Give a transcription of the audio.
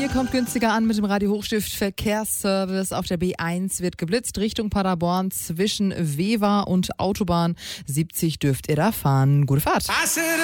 Ihr kommt günstiger an mit dem Radio Hochstift Verkehrsservice. Auf der B1 wird geblitzt Richtung Paderborn zwischen Wever und Autobahn 70 dürft ihr da fahren. Gute Fahrt.